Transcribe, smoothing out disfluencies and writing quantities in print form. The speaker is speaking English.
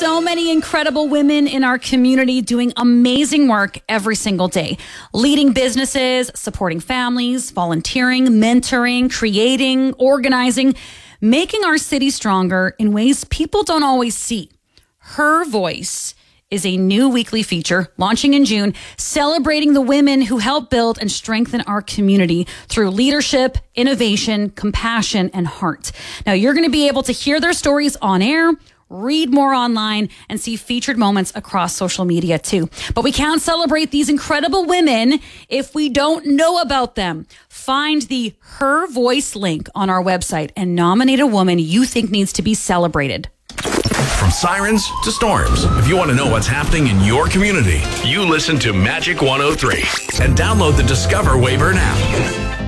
so many incredible women in our community doing amazing work every single day, leading businesses, supporting families, volunteering, mentoring, creating, organizing, making our city stronger in ways people don't always see. Her Voice is a new weekly feature launching in June, celebrating the women who help build and strengthen our community through leadership, innovation, compassion, and heart. Now, you're going to be able to hear their stories on air, read more online, and see featured moments across social media too. But we can't celebrate these incredible women if we don't know about them. Find the Her Voice link on our website and nominate a woman you think needs to be celebrated. From sirens to storms, if you want to know what's happening in your community, you listen to Magic 103 and download the Discover Weyburn app.